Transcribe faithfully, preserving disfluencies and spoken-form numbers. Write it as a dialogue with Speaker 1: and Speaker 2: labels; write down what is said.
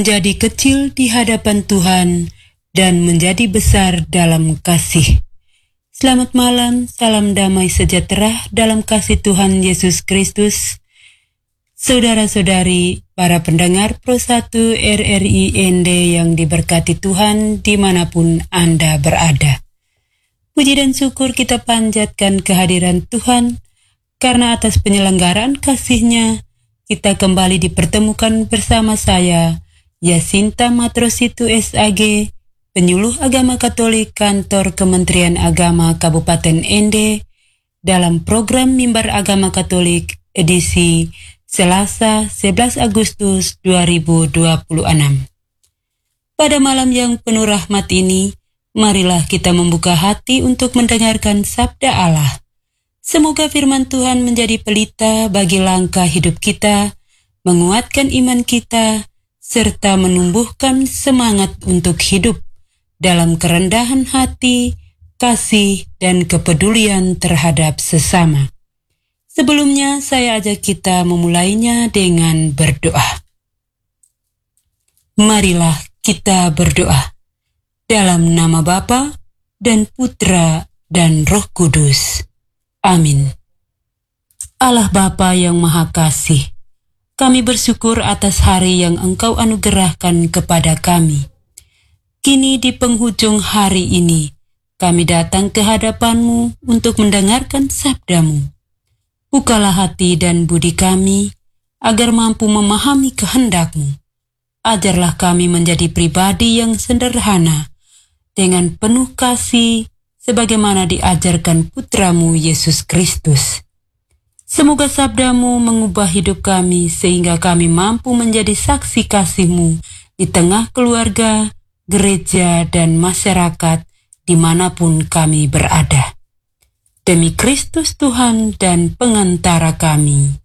Speaker 1: menjadi kecil di hadapan Tuhan dan menjadi besar dalam kasih. Selamat malam, salam damai sejahtera dalam kasih Tuhan Yesus Kristus. Saudara-saudari, para pendengar Pro satu R R I N D yang diberkati Tuhan dimanapun Anda berada. Puji dan syukur kita panjatkan kehadiran Tuhan, karena atas penyelenggaraan kasih-Nya, kita kembali dipertemukan bersama saya, Yasinta Matrositu S A G, Penyuluh Agama Katolik Kantor Kementerian Agama Kabupaten N D, dalam program Mimbar Agama Katolik edisi Selasa sebelas Agustus dua ribu dua puluh enam. Pada malam yang penuh rahmat ini, marilah kita membuka hati untuk mendengarkan sabda Allah. Semoga firman Tuhan menjadi pelita bagi langkah hidup kita, menguatkan iman kita, serta menumbuhkan semangat untuk hidup dalam kerendahan hati, kasih, dan kepedulian terhadap sesama. Sebelumnya, saya ajak kita memulainya dengan berdoa. Marilah kita berdoa dalam nama Bapa dan Putra dan Roh Kudus. Amin. Allah Bapa yang Maha Kasih, kami bersyukur atas hari yang Engkau anugerahkan kepada kami. Kini di penghujung hari ini, kami datang ke hadapan-Mu untuk mendengarkan sabda-Mu. Bukalah hati dan budi kami, agar mampu memahami kehendak-Mu. Ajarlah kami menjadi pribadi yang sederhana, dengan penuh kasih, sebagaimana diajarkan Putra-Mu Yesus Kristus. Semoga sabda-Mu mengubah hidup kami sehingga kami mampu menjadi saksi kasih-Mu di tengah keluarga, gereja, dan masyarakat dimanapun kami berada. Demi Kristus Tuhan dan pengantara kami.